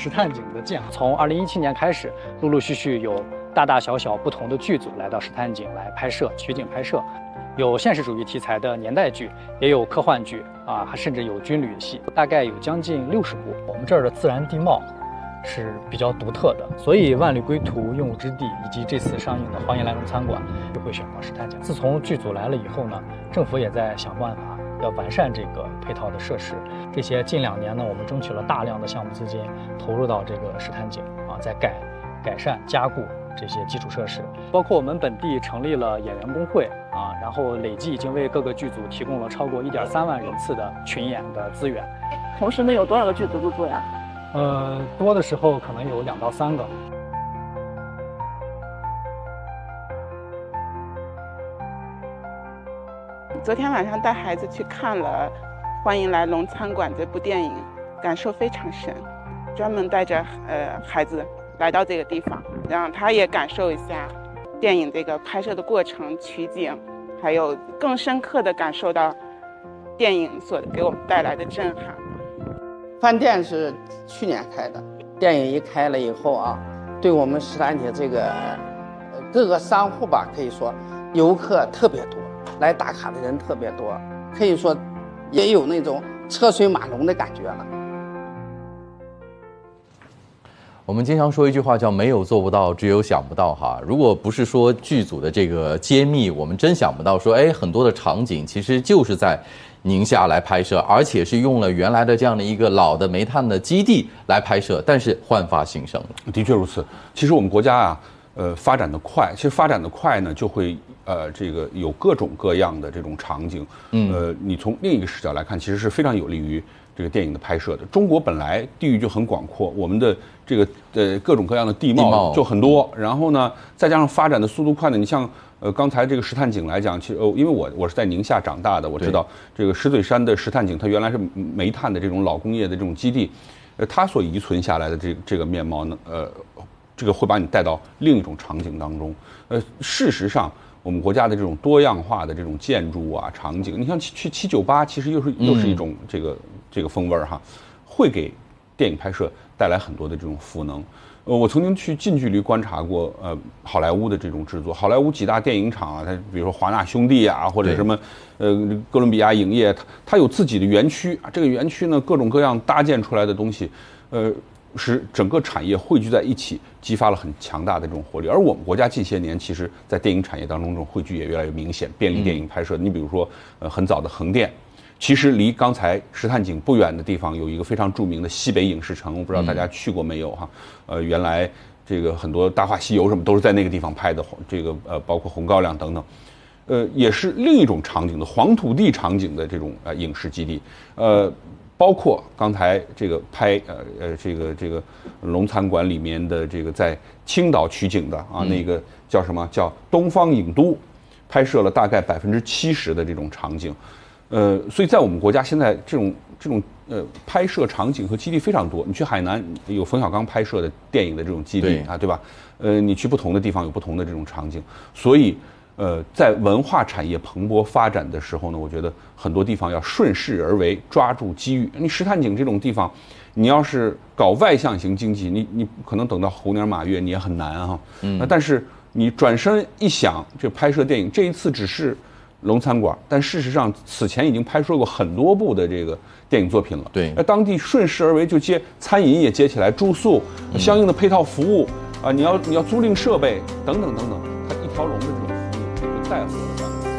石炭井的建好。从2017年开始，陆陆续续有大大小小不同的剧组来到石炭井来拍摄取景拍摄，有现实主义题材的年代剧，也有科幻剧啊，还甚至有军旅戏，大概有将近60部。我们这儿的自然地貌是比较独特的，所以《万里归途》《用武之地》以及这次上映的《欢迎来龙餐馆》就会选到石炭井。自从剧组来了以后呢，政府也在想办法要完善这个配套的设施。这些近2年呢，我们争取了大量的项目资金投入到这个石炭井啊，在改善加固这些基础设施，包括我们本地成立了演员工会啊，然后累计已经为各个剧组提供了超过1.3万人次的群演的资源。 同时能有多少个剧组入驻呀？ 多的时候可能有2到3个。 昨天晚上带孩子去看了《欢迎来龙餐馆》这部电影，感受非常深。专门带着孩子来到这个地方，让他也感受一下电影这个拍摄的过程、取景，还有更深刻地感受到电影所给我们带来的震撼。 饭店是去年开的，电影一开了以后啊，对我们石炭井这个各个商户吧，可以说游客特别多，来打卡的人特别多，可以说也有那种车水马龙的感觉了。 我们经常说一句话叫没有做不到，只有想不到哈。如果不是说剧组的这个揭秘，我们真想不到说，很多的场景其实就是在宁夏来拍摄，而且是用了原来的这样的一个老的煤炭的基地来拍摄，但是焕发新生了。 的确如此。其实我们国家啊，发展的快，其实发展的快呢，就会这个有各种各样的这种场景。你从另一个视角来看，其实是非常有利于这个电影的拍摄的。中国本来地域就很广阔，我们的这个各种各样的地貌就很多，然后呢，再加上发展的速度快呢，你像刚才这个石炭井来讲，其实因为我是在宁夏长大的，我知道这个石嘴山的石炭井，它原来是煤炭的这种老工业的这种基地，它所遗存下来的这个面貌呢，这个会把你带到另一种场景当中。事实上，我们国家的这种多样化的这种建筑啊场景，你像去798，其实又是一种这个风味哈，会给电影拍摄带来很多的这种赋能。我曾经去近距离观察过好莱坞的这种制作，好莱坞几大电影厂啊，它比如说华纳兄弟啊，或者什么哥伦比亚影业，它有自己的园区啊，这个园区呢各种各样搭建出来的东西，使整个产业汇聚在一起，激发了很强大的这种活力。而我们国家近些年，其实在电影产业当中，这种汇聚也越来越明显，便利电影拍摄。你比如说，很早的横店，其实离刚才石炭井不远的地方有一个非常著名的西北影视城，我不知道大家去过没有哈？原来这个很多《大话西游》什么都是在那个地方拍的，这个包括《红高粱》等等，也是另一种场景的黄土地场景的这种影视基地，包括刚才这个拍这个龙餐馆里面的这个在青岛取景的啊，那个叫什么叫东方影都，拍摄了大概70%的这种场景，所以在我们国家现在这种拍摄场景和基地非常多。你去海南有冯小刚拍摄的电影的这种基地啊，对吧？你去不同的地方有不同的这种场景，所以在文化产业蓬勃发展的时候呢，我觉得很多地方要顺势而为，抓住机遇。你石炭井这种地方，你要是搞外向型经济，你可能等到猴年马月你也很难哈。但是你转身一想，这拍摄电影这一次只是龙餐馆，但事实上此前已经拍摄过很多部的这个电影作品了。 对， 那当地顺势而为就接餐饮也接起来，住宿相应的配套服务啊，你要租赁设备等等等等，它一条龙的这种服务就带火了。